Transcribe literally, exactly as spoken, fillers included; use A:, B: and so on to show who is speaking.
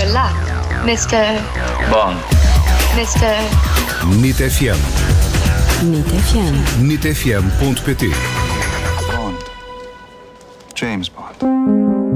A: Olá, mister
B: Bond.
A: mister
C: N I T F M.
D: N I T F M.
C: N I T F M ponto pt.
B: Bond. James Bond.